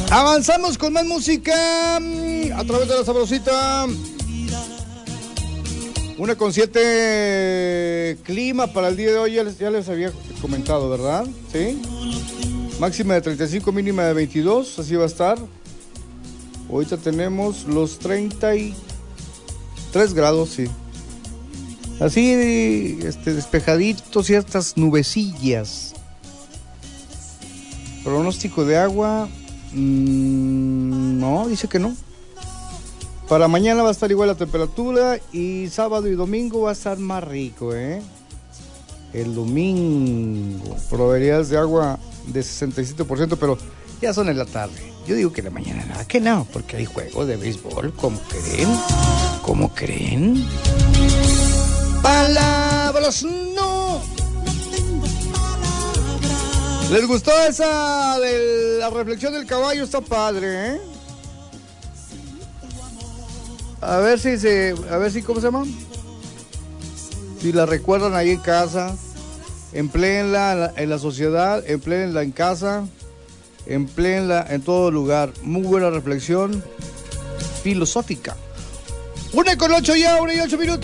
Avanzamos con más música a través de la Sabrosita. 1:07 clima para el día de hoy, ya les había comentado, ¿verdad? Sí. Máxima de 35, mínima de 22, así va a estar. Ahorita tenemos los 33 grados, sí. Así, despejaditos, ciertas nubecillas. Pronóstico de agua, no, dice que no. Para mañana va a estar igual la temperatura y sábado y domingo va a estar más rico, ¿eh? El domingo, probabilidades de agua de 67%, pero ya son en la tarde. Yo digo que en la mañana nada, que no, porque hay juego de béisbol, ¿cómo creen? ¿Cómo creen? Palabras no. ¿Les gustó esa de la reflexión del caballo? Está padre, ¿eh? A ver si, ¿cómo se llama? Si la recuerdan ahí en casa, empléenla en la sociedad, empléenla en casa, empléenla en todo lugar. Muy buena reflexión filosófica. 1:08 ya, 1:08.